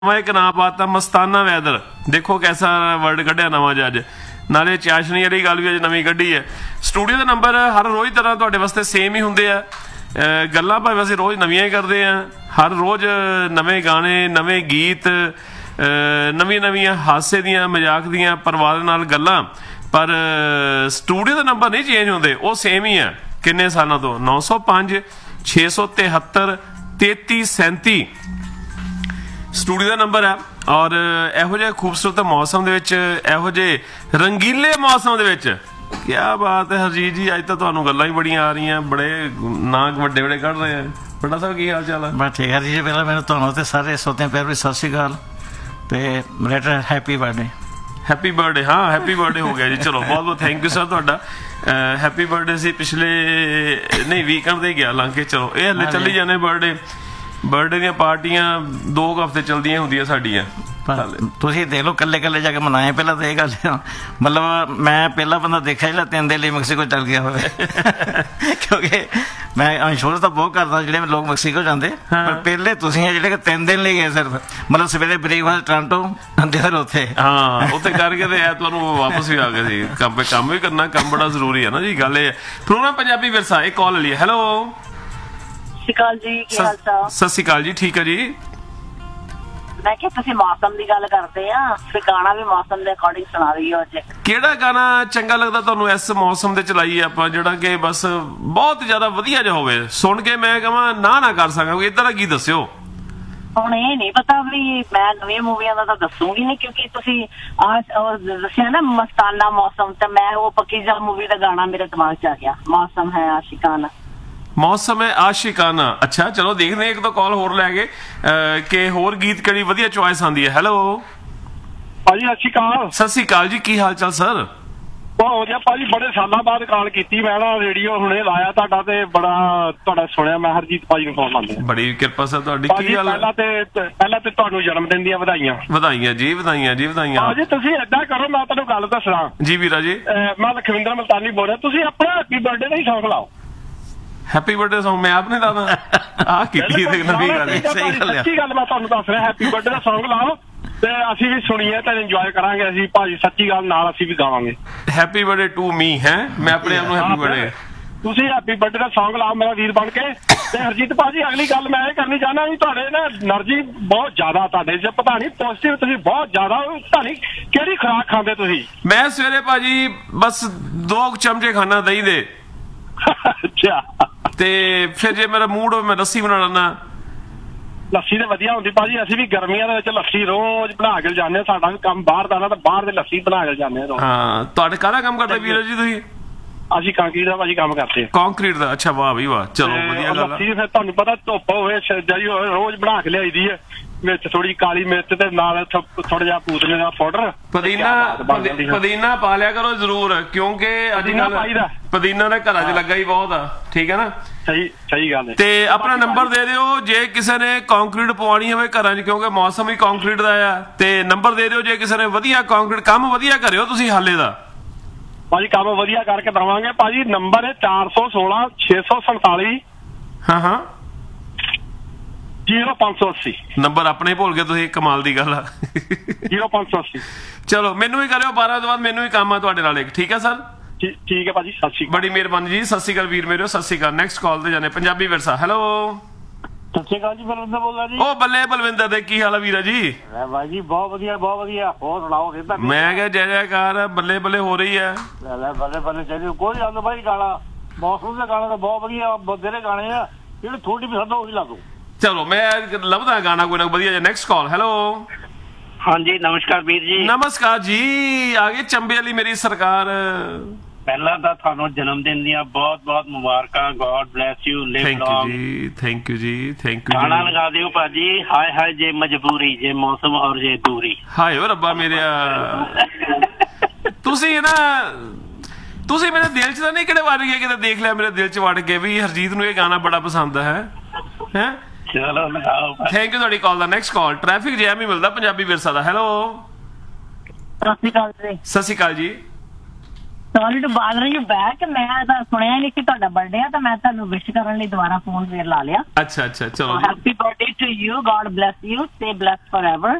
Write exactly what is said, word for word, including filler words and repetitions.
एक ना पाता मस्ताना वैदर। देखो कैसा वर्ड कढ़िया नवा ज अज नाले चाशनी वाली गल भी अज नवी कढ़ी है। स्टूडियो के नंबर हर रोज़ तरह तुहाडे वास्ते सेम ही होंगे आ। गल्लां भावें असीं रोज़ नवीं करते हैं, हर रोज़ नवे गाने नवे गीत नवी नवीं हासे दियां मजाक दियां परिवार नाल गल्लां, पर स्टूडियो के नंबर नहीं चेंज होंदे, वो सेम ही है। किन्ने सालों तो नौ सौ पाँच छे सौ तिहत्तर तेती सैंती स्टूडियो का नंबर है। और इहो जिहे खूबसूरत मौसम दे विच, इहो जिहे रंगीले मौसम दे विच क्या बात है हरजीत जी, अज तो तुहानूं गल्लां ही बड़ियां आ रही हैं, बड़े नाक वड्डे वड्डे कढ़ रहे हैं। बड़ा साहब की हाल चाल है? बस ठीक है जी। पहले मैंने तुहानूं ते सारे सोते प्यार भी सत श्री अकाल ते letter happy birthday. Happy birthday. हाँ हैप्पी बर्थडे हो गया जी। चलो बहुत बहुत थैंक यू सर तुहाडा। हैप्पी बर्थडे से पिछले नहीं वीकेंड ते गया लंघ के। चलो ये हले चली जाने बर्थडे बर्थडे ਦੀਆਂ ਪਾਰਟੀਆਂ ਦੋ ਹਫ਼ਤੇ ਚਲਦੀਆਂ ਹੁੰਦੀਆਂ ਸਾਡੀਆਂ। ਤੁਸੀਂ ਦੇਖ ਲਓ ਕੱਲੇ ਕੱਲੇ ਜਾ ਕੇ ਮਨਾਏ। ਪਹਿਲਾਂ ਤਾਂ ਇਹ ਗੱਲ ਮਤਲਬ ਮੈਂ ਪਹਿਲਾ ਬੰਦਾ ਦੇਖਿਆ ਜਿਹੜਾ ਤਿੰਨ ਦਿਨ ਲਈ ਮੈਕਸੀਕੋ ਚੱਲ ਗਿਆ ਹੋਵੇ ਕਿਉਂਕਿ ਮੈਂ ਇੰਸ਼ੋਰੈਂਸ ਤਾਂ ਬਹੁਤ ਕਰਦਾ ਜਿਹੜੇ ਲੋਕ ਮੈਕਸੀਕੋ ਜਾਂਦੇ, ਪਰ ਪਹਿਲੇ ਤੁਸੀਂ ਆ ਜਿਹੜੇ ਕਿ ਤਿੰਨ ਦਿਨ ਲਈ ਗਏ ਸਿਰਫ। ਮਤਲਬ ਸਵੇਰੇ ਬ੍ਰੇਕਫਾਸਟ ਟੋਰਾਂਟੋ ਅੰਦਰ ਉੱਥੇ ਹਾਂ ਉੱਥੇ ਕਰਕੇ ਤੇ ਐ ਤੁਹਾਨੂੰ ਵਾਪਸ ਵੀ ਆ ਗਏ ਸੀ। ਕੰਮ ਕੰਮ ਵੀ ਕਰਨਾ, ਕੰਮ ਬੜਾ ਜ਼ਰੂਰੀ ਹੈ ਨਾ ਜੀ। ਗੱਲ ਇਹ ਪ੍ਰੋਗਰਾਮ ਪੰਜਾਬੀ ਵਿਰਸਾ। ਇਹ ਕਾਲ ਲਈ ਹੈਲੋ ਸਤਿ ਸ਼੍ਰੀ ਅਕਾਲ ਜੀ, ਕੀ ਹਾਲ ਚਾਲ? ਸਤਿ ਸ਼੍ਰੀ ਅਕਾਲ ਜੀ, ਠੀਕ ਹੈ ਜੀ। ਮੈਂ ਕਿਹਾ ਤੁਸੀਂ ਮੌਸਮ ਦੀ ਗੱਲ ਕਰਦੇ ਆ, ਫਿਰ ਗਾਣਾ ਵੀ ਮੌਸਮ ਦੇ ਅਕੋਰਡਿੰਗ ਸੁਣਾ ਰਹੀ ਹੋ ਅੱਜ। ਕਿਹੜਾ ਗਾਣਾ ਚੰਗਾ ਲੱਗਦਾ ਤੁਹਾਨੂੰ ਇਸ ਮੌਸਮ ਦੇ ਚਲਾਈਏ ਆਪਾਂ, ਜਿਹੜਾ ਕਿ ਬਸ ਬਹੁਤ ਜ਼ਿਆਦਾ ਵਧੀਆ ਜਿਹਾ ਹੋਵੇ, ਸੁਣ ਕੇ ਮੈਂ ਕਹਾਂ ਨਾ ਨਾ ਕਰ ਸਕਾਂ ਕੋਈ ਇਦਾਂ ਦਾ ਕੀ ਦੱਸਿਓ। ਹੁਣ ਇਹ ਨਹੀਂ ਪਤਾ ਵੀ ਮੈਂ ਨਵੀਆਂ ਮੂਵੀਆਂ ਦਾ ਤਾਂ ਦੱਸੂਗੀ ਨਹੀਂ, ਕਿਉਂਕਿ ਤੁਸੀਂ ਆਹ ਦੱਸਿਆ ਨਾ ਮਸਤਾਨਾ ਮੌਸਮ, ਤੇ ਮੈਂ ਉਹ ਪੱਕੀਜ਼ਾ ਮੂਵੀ ਦਾ ਗਾਣਾ ਮੇਰੇ ਦਿਮਾਗ 'ਚ ਆ ਗਿਆ, ਮੌਸਮ ਹੈ ਆਸ਼ਿਕਾਨਾ। मौसम है आशिकाना। अच्छा चलो देखते हैं एक दो कॉल होर लैके कि होर गीत किहड़ी वधिया चॉइस आंदी है। हेलो ਭਾਜੀ ਸਤਿ ਸ਼੍ਰੀ ਅਕਾਲ। सत श्री अकाल जी, की हाल चाल सर? ਬਹੁਤ ਵਧੀਆ ਭਾਜੀ, ਬੜੇ ਸਾਲਾਂ ਬਾਅਦ ਕਾਲ ਕੀਤੀ। ਮੈਂ ਨਾ ਰੇਡੀਓ ਹੁਣੇ ਲਾਇਆ ਤੁਹਾਡਾ ਤੇ ਬੜਾ ਤੁਹਾਡਾ ਸੁਣਿਆ। ਮੈਂ ਹਰਜੀਤ ਭਾਜੀ ਨੂੰ ਫੋਨ ਲਾਉਂਦੇ। ਬੜੀ ਕਿਰਪਾ ਸਰ ਤੁਹਾਡੀ। ਕੀ ਗੱਲ? ਪਹਿਲਾਂ ਤੇ ਪਹਿਲਾਂ ਤੇ ਤੁਹਾਨੂੰ ਜਨਮ ਦਿਨ ਦੀਆਂ ਵਧਾਈਆਂ। ਵਧਾਈਆਂ ਜੀ, ਵਧਾਈਆਂ ਜੀ, ਵਧਾਈਆਂ। ਭਾਜੀ ਤੁਸੀਂ ਏਦਾਂ ਕਰੋ, ਮੈਂ ਤੁਹਾਨੂੰ ਗੱਲ ਦੱਸਣਾ ਜੀ ਵੀਰਾ ਜੀ। ਮੈਂ ਲਖਵਿੰਦਰ ਮਲਤਾਨੀ ਬੋਲ ਰਿਹਾ। ਤੁਸੀਂ ਆਪਣਾ ਹੈਪੀ ਬਰਥਡੇ ਦਾ ਹੀ ਸੌਂਗ ਲਾਓ। हैप्पी बर्थडे सॉन्ग मैं आपने लाना आ कीती ते नवी गल है। ਸਹੀ ਗੱਲ ਹੈ, ਸੱਚੀ ਗੱਲ ਮੈਂ ਤੁਹਾਨੂੰ ਦੱਸ ਰਿਹਾ। ਹੈਪੀ ਬਰਥਡੇ ਦਾ ਸੌਂਗ ਲਾਓ ਤੇ ਅਸੀਂ ਵੀ ਸੁਣੀਏ ਤੇ ਇੰਜੋਏ ਕਰਾਂਗੇ। ਅਸੀਂ ਭਾਜੀ ਸੱਚੀ ਗੱਲ ਨਾਲ ਅਸੀਂ ਵੀ ਗਾਵਾਂਗੇ हैप्पी बर्थडे टू मी है। मैं अपने आप ਨੂੰ हैप्पी बर्थडे। ਤੁਸੀਂ ਹੈਪੀ ਬਰਥਡੇ ਦਾ ਸੌਂਗ ਲਾਓ ਮੇਰਾ ਵੀਰ ਬਣ ਕੇ। ਤੇ ਹਰਜੀਤ ਭਾਜੀ ਅਗਲੀ ਗੱਲ ਮੈਂ ਇਹ ਕਰਨੀ ਚਾਹੁੰਦਾ ਵੀ ਤੁਹਾਡੇ ਨਾ એનર્ਜੀ ਬਹੁਤ ਜ਼ਿਆਦਾ, ਤੁਹਾਡੇ ਚ ਪਤਾ ਨਹੀਂ ਪੋਜ਼ਿਟਿਵ ਤੁਸੀਂ ਬਹੁਤ ਜ਼ਿਆਦਾ। ਪਤਾ ਨਹੀਂ ਕਿਹੜੀ ਖੁਰਾਕ ਖਾਂਦੇ ਤੁਸੀਂ? ਮੈਂ ਸਵੇਰੇ ਭਾਜੀ ਬਸ ਦੋ ਚਮਚੇ ਖਾਣਾ ਦਹੀਂ ਦੇ ਅੱਛਾ। ਤੇ ਫਿਰ ਜੇ ਮੇਰਾ ਮੂਡ ਹੋਵੇ ਮੈਂ ਲੱਸੀ ਬਣਾ ਲੈਣਾ। ਲੱਸੀ ਤੇ ਵਧੀਆ ਹੁੰਦੀ ਭਾਜੀ। ਅਸੀਂ ਵੀ ਗਰਮੀਆਂ ਦੇ ਵਿੱਚ ਲੱਸੀ ਰੋਜ਼ ਬਣਾ ਕੇ ਜਾਂਦੇ ਹਾਂ। ਸਾਡਾ ਵੀ ਕੰਮ ਬਾਹਰ ਦਾ ਨਾ, ਤਾਂ ਬਾਹਰ ਦੇ ਲੱਸੀ ਬਣਾ ਕੇ ਜਾਂਦੇ ਹਾਂ। ਹਾਂ ਤੁਹਾਡੇ ਕਾਹਦਾ ਕੰਮ ਕਰਦੇ ਵੀਰ ਜੀ ਤੁਸੀਂ? ਅਸੀਂ ਕੰਕਰੀਟ ਦਾ ਭਾਜੀ ਕੰਮ ਕਰਦੇ ਹਾਂ। ਕੰਕਰੀਟ ਦਾ? ਅੱਛਾ ਵਾਹ ਵੀ ਵਾਹ, ਚਲੋ ਵਧੀਆ ਗੱਲ। ਲੱਸੀ ਫਿਰ ਤੁਹਾਨੂੰ ਪਤਾ ਧੁੱਪ ਹੋਵੇ ਜਾਈ ਹੋਵੇ ਰੋਜ਼ ਬਣਾ ਕੇ ਲਿਆਈਦੀ ਹੈ, ਵਿੱਚ ਥੋੜੀ ਕਾਲੀ ਮਿਰਚ ਤੇ ਨਾਲ ਥੋੜਾ ਜਿਹਾ ਪੂਤਨੇ ਦਾ ਪਾਊਡਰ, ਪੁਦੀਨਾ ਪੁਦੀਨਾ ਪਾ ਲਿਆ ਕਰੋ ਜ਼ਰੂਰ, ਕਿਉਂਕਿ ਅੱਜ ਕੱਲ ਪੁਦੀਨਾ ਦਾ ਘਰਾਂ 'ਚ ਲੱਗਾ ਹੀ ਬਹੁਤ ਆ। ਠੀਕ ਹੈ ਨਾ? ਸਹੀ ਸਹੀ ਗੱਲ ਹੈ। ਤੇ ਆਪਣਾ ਨੰਬਰ ਦੇ ਦਿਓ ਜੇ ਕਿਸੇ ਨੇ ਕੰਕਰੀਟ ਪਵਾਉਣੀ ਹੋਵੇ ਘਰਾਂ 'ਚ, ਕਿਉਂਕਿ ਮੌਸਮ ਹੀ ਕੰਕਰੀਟ ਦਾ ਆ। ਤੇ ਨੰਬਰ ਦੇ ਦਿਓ ਜੇ ਕਿਸੇ ਨੇ ਵਧੀਆ ਕੰਕਰੀਟ ਕੰਮ ਵਧੀਆ ਕਰਿਓ ਤੁਸੀਂ ਹਾਲੇ ਦਾ। ਭਾਜੀ ਕੰਮ ਵਧੀਆ ਕਰਕੇ ਦਵਾਂਗੇ ਭਾਜੀ। ਨੰਬਰ ਹੈ ਚਾਰ ਸੌ ਸੋਲਾਂ ਛੇ ਸੌ ਸੰਤਾਲੀ ਹਾਂ ਹਾਂ ਜ਼ੀਰੋ ਪੰਜ ਸੌ ਅੱਸੀ। ਨੰਬਰ ਆਪਣੇ ਭੁੱਲ ਗਏ ਤੁਸੀਂ, ਕਮਾਲ ਦੀ ਗੱਲ ਆ। ਜ਼ੀਰੋ ਪੰਜ ਸੌ ਅੱਸੀ। ਚਲੋ ਮੈਨੂੰ ਵੀ ਕਰਿਓ ਬਾਰਾਂ ਤੋਂ ਬਾਅਦ, ਮੈਨੂੰ ਵੀ ਕੰਮ ਆ ਤੁਹਾਡੇ ਨਾਲ ਇੱਕ। ਠੀਕ ਹੈ ਸਰ? ਠੀਕ ਹੈ ਭਾਜੀ, ਸਤਿ ਸ਼੍ਰੀ ਅਕਾਲ। ਬੜੀ ਮਿਹਰਬਾਨੀ ਜੀ। ਸਤਿ ਸ਼੍ਰੀ ਅਕਾਲ ਵੀਰ ਮੇਰੇ, ਸਤਿ ਸ਼੍ਰੀ ਅਕਾਲ। ਨੈਕਸਟ ਕਾਲ ਤੇ ਜਾਣੇ ਪੰਜਾਬੀ ਵਿਰਸਾ। ਹੈਲੋ ਸਤਿ ਸ਼੍ਰੀ ਅਕਾਲ ਜੀ, ਬਲਵਿੰਦਰ ਬੋਲਦਾ ਜੀ। ਉਹ ਬੱਲੇ ਬਲਵਿੰਦਰ ਦੇ, ਕੀ ਹਾਲ ਆ ਵੀਰਾ ਜੀ? ਭਾਈ ਜੀ ਬਹੁਤ ਵਧੀਆ ਬਹੁਤ ਵਧੀਆ। ਹੋਰ ਸੁਣਾਓ? ਮੈਂ ਕਿਹਾ ਜੈ ਜੈਕਾਰ ਬੱਲੇ ਬੱਲੇ ਹੋ ਰਹੀ ਹੈ। ਬੱਲੇ ਬੱਲੇ ਚਾਹੀਦੀ ਕੋਈ ਗੱਲ ਭਾਈ। ਗਾਣਾ ਮੌਸਮ ਦੇ ਗਾਣੇ ਤਾਂ ਬਹੁਤ ਵਧੀਆ, ਬਥੇਰੇ ਗਾਣੇ ਆ ਜਿਹੜੇ ਥੋੜੀ ਵੀ ਸੱਦੋ ਉਹੀ ਲਾ ਦੋ। ਚਲੋ ਮੈਂ ਲੱਭਦਾ ਗਾਣਾ ਕੋਈ ਨਾ ਵਧੀਆ ਜਿਹਾ। Next call. ਹੈਲੋ ਹਾਂਜੀ ਨਮਸਕਾਰ ਵੀਰ ਜੀ। ਨਮਸਕਾਰ ਜੀ। ਆ ਗਏ ਚੰਬੇ ਵਾਲੀ ਮੇਰੀ ਸਰਕਾਰ। ਪਹਿਲਾਂ ਤਾਂ ਤੁਹਾਨੂੰ ਜਨਮ ਦਿਨ ਦੀਆਂ ਬਹੁਤ ਬਹੁਤ ਮੁਬਾਰਕਾਂ। God bless you, Liv thank you ਲੌਂਗ। ਜੀ, ਥੈਂਕ ਯੂ ਜੀ, ਥੈਂਕ ਯੂ। ਗਾਣਾ ਲਗਾ ਦਿਓ ਭਾਜੀ। ਹਾਏ ਹਾਏ ਜੇ ਮਜਬੂਰੀ, ਜੇ ਮੌਸਮ ਔਰ ਜੇ ਦੂਰੀ। ਹਾਏ ਓ ਰੱਬਾ ਮੇਰਿਆ, ਤੁਸੀਂ ਨਾ ਤੁਸੀਂ ਮੇਰੇ ਦਿਲ 'ਚ ਤਾਂ ਨਹੀਂ ਕਿਹੜੇ ਵੜ ਗਏ? ਕਿਤੇ ਦੇਖ ਲਿਆ ਮੇਰੇ ਦਿਲ 'ਚ ਵੜ ਕੇ ਵੀ ਹਰਜੀਤ ਨੂੰ ਇਹ ਗਾਣਾ ਬੜਾ ਪਸੰਦ ਹੈ ਹੈ। ਚਲੋ ਲਗਾਓ। ਥੈਂਕ ਯੂ ਤੁਹਾਡੀ ਕਾਲ ਦਾ। Next call. ਟ੍ਰੈਫਿਕ ਜੈਮ ਹੀ ਮਿਲਦਾ ਪੰਜਾਬੀ ਵਿਰਸਾ ਦਾ। ਹੈਲੋ ਸਤਿ ਸ਼੍ਰੀ ਅਕਾਲ ਜੀ। ਸਤਿ ਸ਼੍ਰੀ ਅਕਾਲ ਜੀ। Sorry to bother you back. ਮੈਂ ਤਾਂ ਸੁਣਿਆ ਨਹੀਂ ਕਿ ਤੁਹਾਡਾ ਬਰਥਡੇ ਆ, ਤਾਂ ਮੈਂ ਤੁਹਾਨੂੰ ਵਿਸ਼ ਕਰਨ ਲਈ ਦੁਬਾਰਾ ਫੋਨ ਫੇਰ ਲਾ ਲਿਆ। ਅੱਛਾ ਅੱਛਾ ਚਲੋ happy birthday to you, god bless you, stay bless ਫॉरएवर।